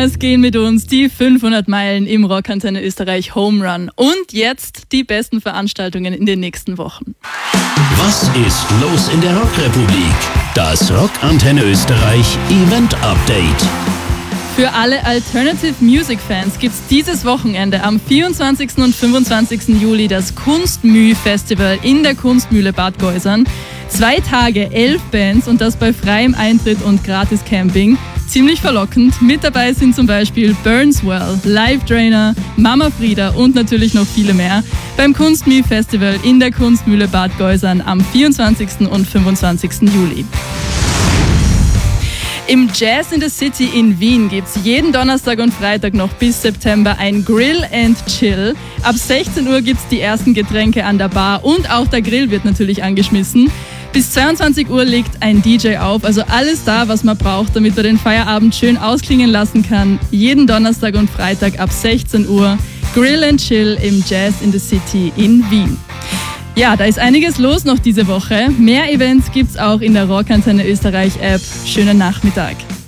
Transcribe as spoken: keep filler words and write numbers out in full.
Es gehen mit uns die fünfhundert Meilen im Rockantenne Österreich Home Run. Und jetzt die besten Veranstaltungen in den nächsten Wochen. Was ist los in der Rockrepublik? Das Rockantenne Österreich Event Update. Für alle Alternative Music Fans gibt es dieses Wochenende am vierundzwanzigsten und fünfundzwanzigsten Juli das Kunstmüh-Festival in der Kunstmühle Bad Geusern. Zwei Tage, elf Bands und das bei freiem Eintritt und gratis Camping. Ziemlich verlockend. Mit dabei sind zum Beispiel Burnswell, Live Drainer, Mama Frieda und natürlich noch viele mehr beim Kunstmüh-Festival in der Kunstmühle Bad Geusern am vierundzwanzigsten und fünfundzwanzigsten Juli. Im Jazz in the City in Wien gibt es jeden Donnerstag und Freitag noch bis September ein Grill and Chill. Ab sechzehn Uhr gibt es die ersten Getränke an der Bar und auch der Grill wird natürlich angeschmissen. Bis zweiundzwanzig Uhr legt ein D J auf, also alles da, was man braucht, damit man den Feierabend schön ausklingen lassen kann. Jeden Donnerstag und Freitag ab sechzehn Uhr Grill and Chill im Jazz in the City in Wien. Ja, da ist einiges los noch diese Woche. Mehr Events gibt's auch in der Rockantenne Österreich App. Schönen Nachmittag.